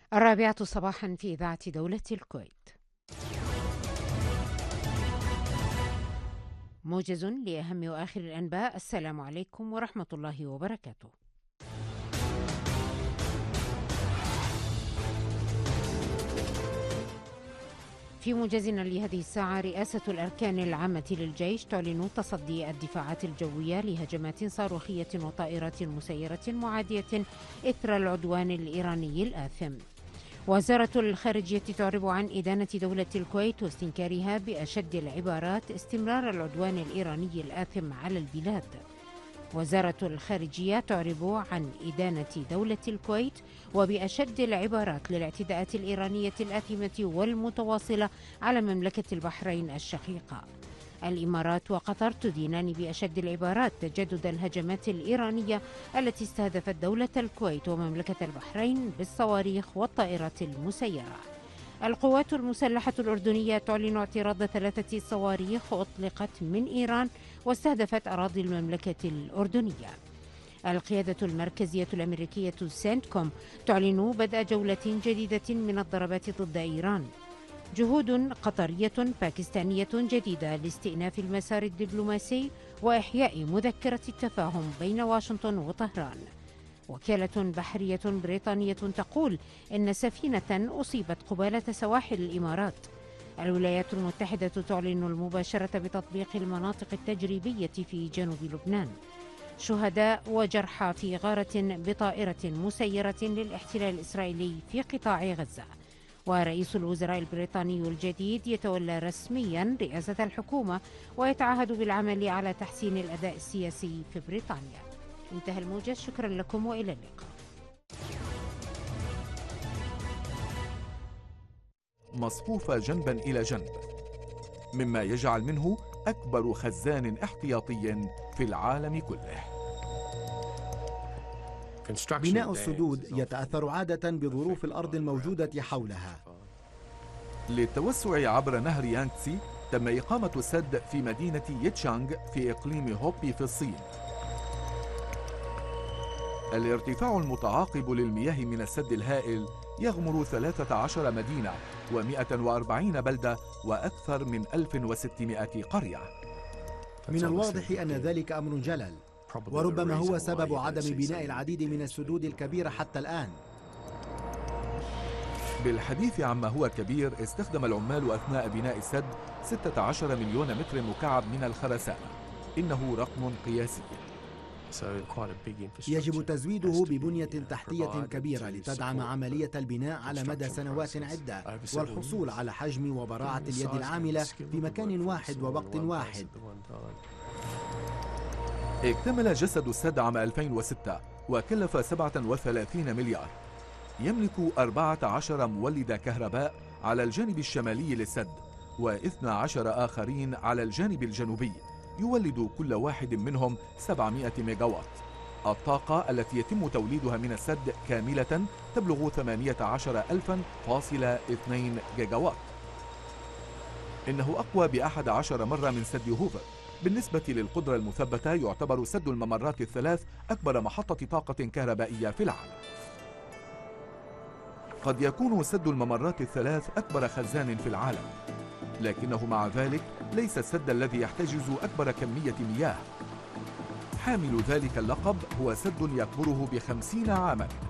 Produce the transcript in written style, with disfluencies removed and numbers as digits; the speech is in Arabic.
الرابعة صباحا في إذاعة دولة الكويت. موجز لأهم وآخر الأنباء. السلام عليكم ورحمة الله وبركاته. في موجزنا لهذه الساعة، رئاسة الأركان العامة للجيش تعلن تصدي الدفاعات الجوية لهجمات صاروخية وطائرات مسيرة معادية إثر العدوان الإيراني الآثم. وزارة الخارجية تعرب عن إدانة دولة الكويت واستنكارها بأشد العبارات استمرار العدوان الإيراني الآثم على البلاد. وزارة الخارجية تعرب عن إدانة دولة الكويت وبأشد العبارات للاعتداءات الإيرانية الآثمة والمتواصلة على مملكة البحرين الشقيقة. الإمارات وقطر تدينان بأشد العبارات تجدد الهجمات الإيرانية التي استهدفت دولة الكويت ومملكة البحرين بالصواريخ والطائرات المسيرة. القوات المسلحة الأردنية تعلن اعتراض 3 صواريخ أطلقت من إيران واستهدفت أراضي المملكة الأردنية. القيادة المركزية الأمريكية سنتكوم تعلن بدء جولة جديدة من الضربات ضد إيران. جهود قطرية باكستانية جديدة لاستئناف المسار الدبلوماسي وإحياء مذكرة التفاهم بين واشنطن وطهران. وكالة بحرية بريطانية تقول إن سفينة أصيبت قبالة سواحل الإمارات. الولايات المتحدة تعلن المباشرة بتطبيق المناطق التجريبية في جنوب لبنان. شهداء وجرحى في غارة بطائرة مسيرة للاحتلال الإسرائيلي في قطاع غزة. ورئيس الوزراء البريطاني الجديد يتولى رسميا رئاسة الحكومة ويتعهد بالعمل على تحسين الأداء السياسي في بريطانيا. انتهى الموجز، شكرا لكم وإلى اللقاء. مصفوفة جنبا إلى جنب، مما يجعل منه أكبر خزان احتياطي في العالم كله. بناء السدود يتأثر عادة بظروف الأرض الموجودة حولها. للتوسع عبر نهر يانغتسي تم إقامة السد في مدينة يتشانغ في إقليم هوبي في الصين. الارتفاع المتعاقب للمياه من السد الهائل يغمر 13 مدينة و140 بلدة وأكثر من 1600 قرية. من الواضح أن ذلك أمر جلل، وربما هو سبب عدم بناء العديد من السدود الكبيرة حتى الآن. بالحديث عما هو كبير، استخدم العمال أثناء بناء السد 16 مليون متر مكعب من الخرسانة. إنه رقم قياسي. يجب تزويده ببنية تحتية كبيرة لتدعم عملية البناء على مدى سنوات عدة، والحصول على حجم وبراعة اليد العاملة في مكان واحد ووقت واحد. اكتمل جسد السد عام 2006 وكلف 37 مليار. يملك 14 مولد كهرباء على الجانب الشمالي للسد و12 آخرين على الجانب الجنوبي، يولد كل واحد منهم 700 ميجاوات. الطاقة التي يتم توليدها من السد كاملة تبلغ 18,000.2 جيجاوات. إنه أقوى ب11 مرة من سد هوفر. بالنسبة للقدرة المثبتة، يعتبر سد الممرات الثلاث أكبر محطة طاقة كهربائية في العالم. قد يكون سد الممرات الثلاث أكبر خزان في العالم، لكنه مع ذلك ليس السد الذي يحتجز أكبر كمية مياه. حامل ذلك اللقب هو سد يكبره ب50 عاما